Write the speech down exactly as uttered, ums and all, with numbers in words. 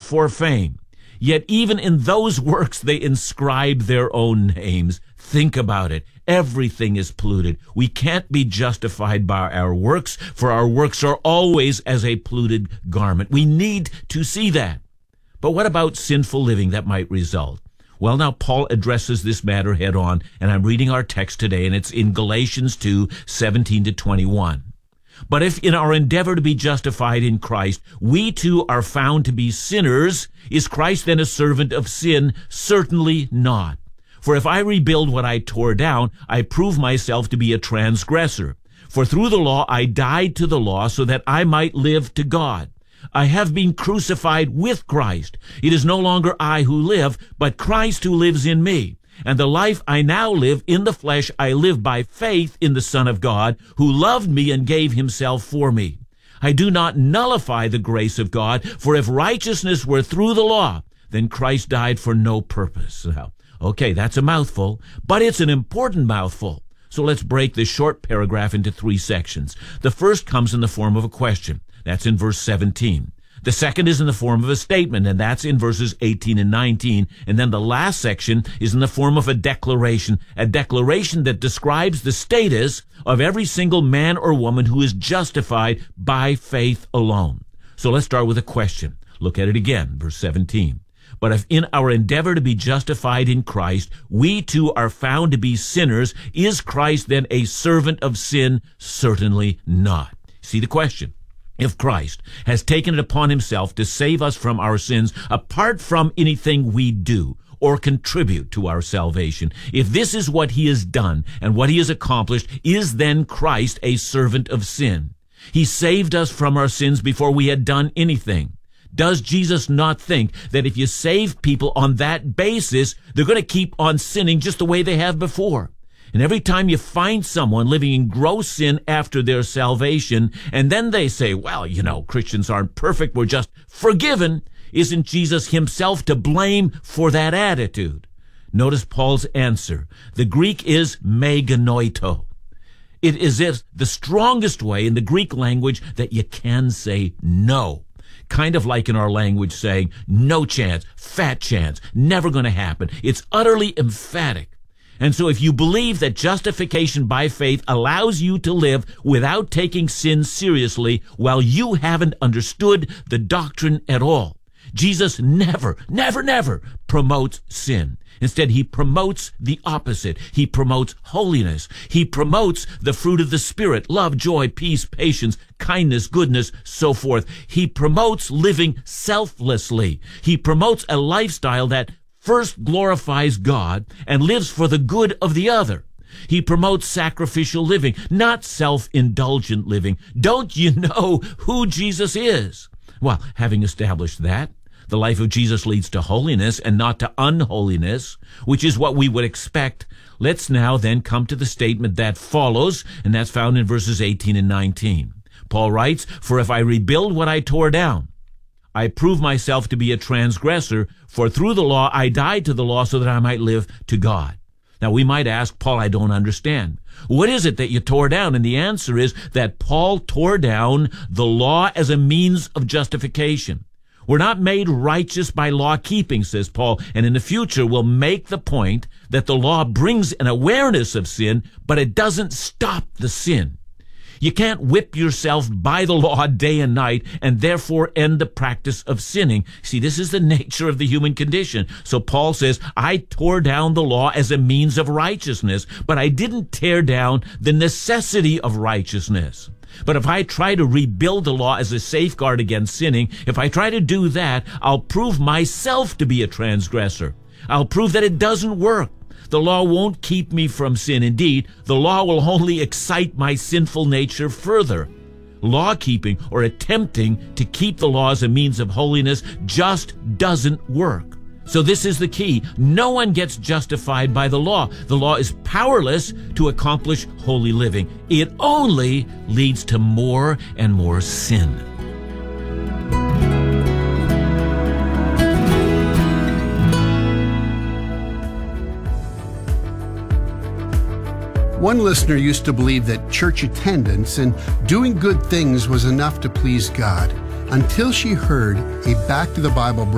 for fame. Yet even in those works, they inscribe their own names. Think about it. Everything is polluted. We can't be justified by our works, for our works are always as a polluted garment. We need to see that. But what about sinful living that might result? Well, now Paul addresses this matter head on, and I'm reading our text today, and it's in Galatians two, seventeen to twenty-one. But if in our endeavor to be justified in Christ, we too are found to be sinners, is Christ then a servant of sin? Certainly not. For if I rebuild what I tore down, I prove myself to be a transgressor. For through the law I died to the law so that I might live to God. I have been crucified with Christ. It is no longer I who live, but Christ who lives in me. And the life I now live in the flesh, I live by faith in the Son of God, who loved me and gave himself for me. I do not nullify the grace of God, for if righteousness were through the law, then Christ died for no purpose. Now, okay, that's a mouthful, but it's an important mouthful. So let's break this short paragraph into three sections. The first comes in the form of a question. That's in verse seventeen. The second is in the form of a statement, and that's in verses eighteen and nineteen. And then the last section is in the form of a declaration, a declaration that describes the status of every single man or woman who is justified by faith alone. So let's start with a question. Look at it again, verse seventeen. But if in our endeavor to be justified in Christ, we too are found to be sinners, is Christ then a servant of sin? Certainly not. See the question. If Christ has taken it upon himself to save us from our sins, apart from anything we do or contribute to our salvation, if this is what he has done and what he has accomplished, is then Christ a servant of sin? He saved us from our sins before we had done anything. Does Jesus not think that if you save people on that basis, they're going to keep on sinning just the way they have before? And every time you find someone living in gross sin after their salvation, and then they say, well, you know, Christians aren't perfect, we're just forgiven, isn't Jesus himself to blame for that attitude? Notice Paul's answer. The Greek is meganoito. It is if the strongest way in the Greek language that you can say no. Kind of like in our language saying, no chance, fat chance, never going to happen. It's utterly emphatic. And so if you believe that justification by faith allows you to live without taking sin seriously, well, you haven't understood the doctrine at all. Jesus never, never, never promotes sin. Instead, he promotes the opposite. He promotes holiness. He promotes the fruit of the Spirit, love, joy, peace, patience, kindness, goodness, so forth. He promotes living selflessly. He promotes a lifestyle that first glorifies God and lives for the good of the other. He promotes sacrificial living, not self-indulgent living. Don't you know who Jesus is? Well, having established that, the life of Jesus leads to holiness and not to unholiness, which is what we would expect. Let's now then come to the statement that follows, and that's found in verses eighteen and nineteen. Paul writes, "For if I rebuild what I tore down, I prove myself to be a transgressor, for through the law I died to the law so that I might live to God." Now we might ask, Paul, I don't understand. What is it that you tore down? And the answer is that Paul tore down the law as a means of justification. We're not made righteous by law keeping, says Paul, and in the future we'll make the point that the law brings an awareness of sin, but it doesn't stop the sin. You can't whip yourself by the law day and night and therefore end the practice of sinning. See, this is the nature of the human condition. So Paul says, I tore down the law as a means of righteousness, but I didn't tear down the necessity of righteousness. But if I try to rebuild the law as a safeguard against sinning, if I try to do that, I'll prove myself to be a transgressor. I'll prove that it doesn't work. The law won't keep me from sin. Indeed, the law will only excite my sinful nature further. Law-keeping, or attempting to keep the law as a means of holiness, just doesn't work. So this is the key. No one gets justified by the law. The law is powerless to accomplish holy living. It only leads to more and more sin. One listener used to believe that church attendance and doing good things was enough to please God, until she heard a Back to the Bible